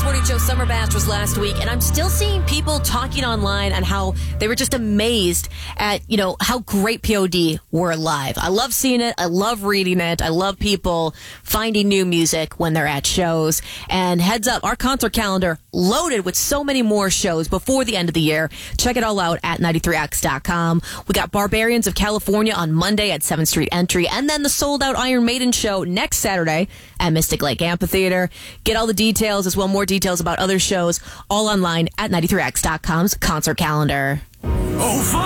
Morning Show Summer Bash was last week, and I'm still seeing people talking online on how they were just amazed at, how great POD were live. I love seeing it. I love reading it. I love people finding new music when they're at shows. And heads up, our concert calendar loaded with so many more shows before the end of the year. Check it all out at 93x.com. We got Barbarians of California on Monday at 7th Street Entry, and then the sold-out Iron Maiden show next Saturday at Mystic Lake Amphitheater. Get all the details as well, more details about other shows, all online at 93x.com's concert calendar.